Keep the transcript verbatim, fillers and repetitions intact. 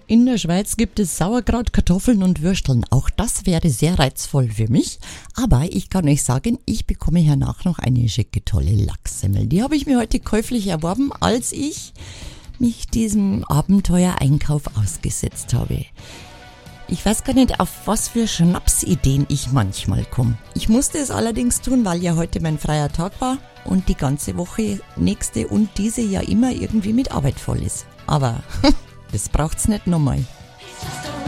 In der Schweiz gibt es Sauerkraut, Kartoffeln und Würsteln. Auch das wäre sehr reizvoll für mich. Aber ich kann euch sagen, ich bekomme hernach noch eine schicke, tolle Lachssemmel. Die habe ich mir heute käuflich erworben, als ich mich diesem Abenteuereinkauf ausgesetzt habe. Ich weiß gar nicht, auf was für Schnapsideen ich manchmal komme. Ich musste es allerdings tun, weil ja heute mein freier Tag war und die ganze Woche, nächste und diese ja immer irgendwie mit Arbeit voll ist. Aber das braucht's nicht nochmal.